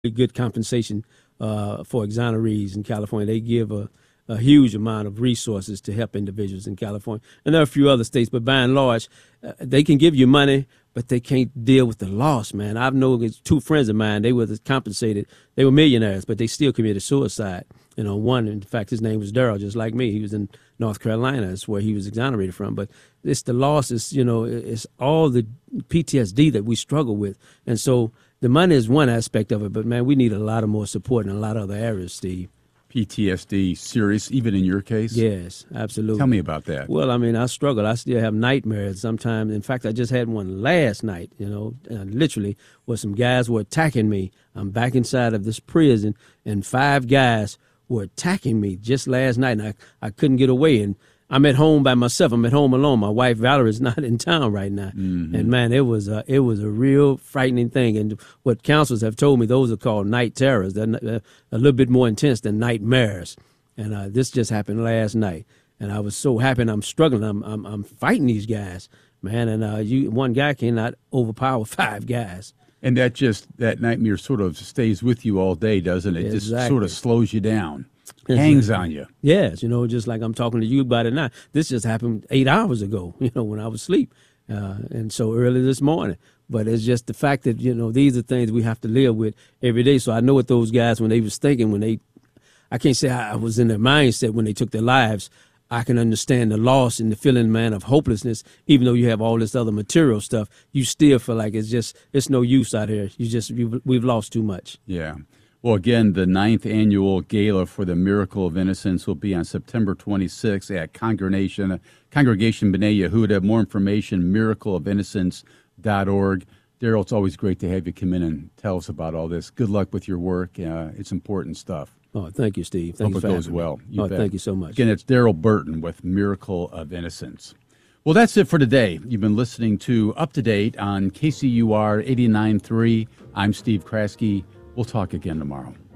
good compensation for exonerees in California. They give a huge amount of resources to help individuals in California. And there are a few other states, but by and large, they can give you money, but they can't deal with the loss, man. I've known two friends of mine, they were compensated. They were millionaires, but they still committed suicide. You know, one, in fact, his name was Darrell, just like me. He was in North Carolina. That's where he was exonerated from. But it's the loss, it's all the PTSD that we struggle with. And so the money is one aspect of it, but, man, we need a lot of more support in a lot of other areas, Steve. PTSD, serious, even in your case? Yes, absolutely. Tell me about that. Well, I mean, I struggle. I still have nightmares sometimes. In fact, I just had one last night, literally, where some guys were attacking me. I'm back inside of this prison, and 5 guys were attacking me just last night, and I couldn't get away. And I'm at home by myself. I'm at home alone. My wife, Valerie, is not in town right now. Mm-hmm. And, man, it was a real frightening thing. And what counselors have told me, those are called night terrors. They're a little bit more intense than nightmares. And this just happened last night. And I was so happy, and I'm struggling. I'm fighting these guys, man. And one guy cannot overpower 5 guys. And that nightmare sort of stays with you all day, doesn't it? Exactly. Just sort of slows you down. Hangs on you. Yes, just like I'm talking to you about it now. This just happened 8 hours ago, when I was asleep, and so early this morning. But it's just the fact that, these are things we have to live with every day. So I know what those guys, when they was thinking, I can't say I was in their mindset when they took their lives. I can understand the loss and the feeling, man, of hopelessness. Even though you have all this other material stuff, you still feel like it's no use out here. We've lost too much. Yeah. Well, again, the 9th annual gala for the Miracle of Innocence will be on September 26th at Congregation B'nai Yehuda. More information, miracleofinnocence.org. Darrell, it's always great to have you come in and tell us about all this. Good luck with your work. It's important stuff. Oh, thank you, Steve. Hope it goes well. Thank you so much. Again, it's Darrell Burton with Miracle of Innocence. Well, that's it for today. You've been listening to Up to Date on KCUR 89.3. I'm Steve Kraske. We'll talk again tomorrow.